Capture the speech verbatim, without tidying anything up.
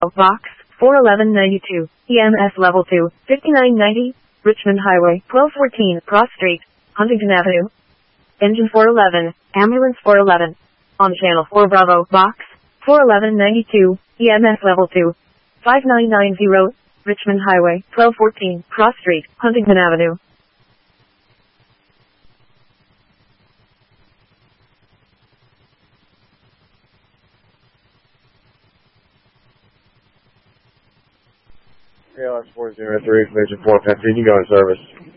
Box four eleven ninety-two, E M S Level two, fifty-nine ninety, Richmond Highway, twelve fourteen, Cross Street, Huntington Avenue. Engine four eleven, Ambulance four eleven. On Channel four Bravo, Box four eleven ninety-two, E M S Level two, five nine nine zero, Richmond Highway, twelve fourteen, Cross Street, Huntington Avenue. A L S four zero three, Station four fifteen, you go in service.